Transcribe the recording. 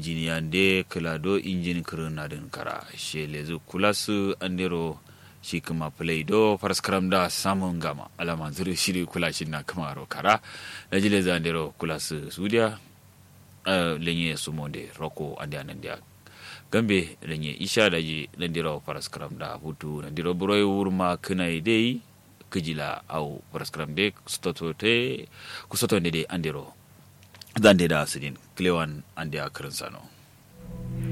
injiniyan de klado injin kirna din kara shelezu kulasu andero shi kuma play do paraskram da samun gama alama zuru shiri kulashin na kamaro kara da jile za andero kulasu sudia lenye sumonde roko ande anandia gambe lenye isha da ji nandiro paraskram da hutu nandiro broy wurma kunai dei kujila au paraskram de kusoto ne de andero zande da sidin klewan ande a kirin sano